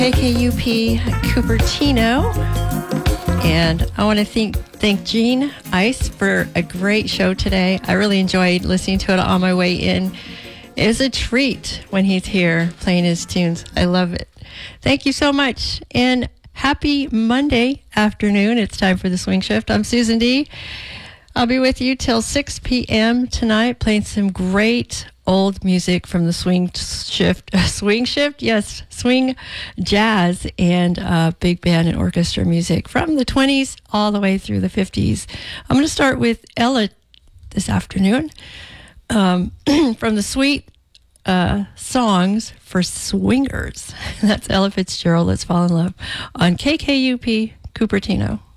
KKUP Cupertino. And I want to thank Gene Ice for a great show today. I really enjoyed listening to it on my way in. It was a treat when he's here playing his tunes. I love it. Thank you so much. And happy Monday afternoon. It's time for the Swing Shift. I'm Susan D. I'll be with you till 6 p.m. tonight, playing some great old music from the Swing Shift. Swing Shift? Yes, swing jazz and big band and orchestra music from the 20s all the way through the 50s. I'm going to start with Ella this afternoon from the Sweet Songs for Swingers. That's Ella Fitzgerald. Let's fall in love on KKUP Cupertino.